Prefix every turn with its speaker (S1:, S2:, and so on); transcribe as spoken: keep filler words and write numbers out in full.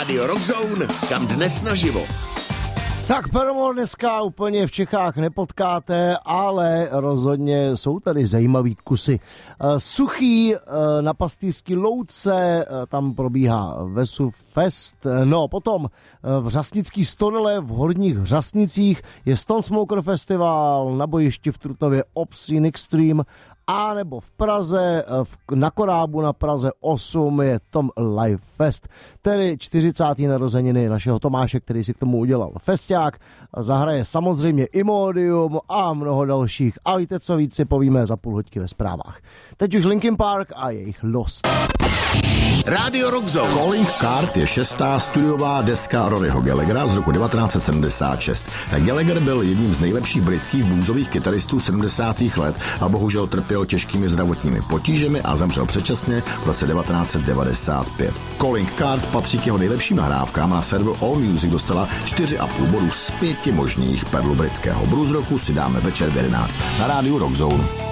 S1: Rádio Rockzone, kam dnes naživo.
S2: Tak Paramore dneska úplně v Čechách nepotkáte, ale rozhodně jsou tady zajímavý kusy. Suchý na Pastýřský louce, tam probíhá Vesu Fest. No potom v Řasnický Stodole v Horních Řasnicích je Stone Smoker Festival, na bojišti v Trutnově Obscene Extreme, a nebo v Praze, na Korábu na Praze osm je Tom Live Fest, tedy čtyřicáté narozeniny našeho Tomáše, který si k tomu udělal festiák. Zahraje samozřejmě Imodium a mnoho dalších. A víte co, víc si povíme za půl hoďky ve zprávách. Teď už Linkin Park a jejich Lost.
S1: Rádio Rockzone.
S3: Calling Card je šestá studiová deska Roryho Gallaghera z roku devatenáct set sedmdesát šest. Gallagher byl jedním z nejlepších britských bluesových kytaristů sedmdesátých let a bohužel trpěl těžkými zdravotními potížemi a zemřel předčasně v roce devatenáct set devadesát pět. Calling Card patří k jeho nejlepším nahrávkám. Na serveru AllMusic dostala čtyři a půl bodů z pěti možných. Perlu britského blues roku si dáme večer v jedenáct na rádiu Rockzone.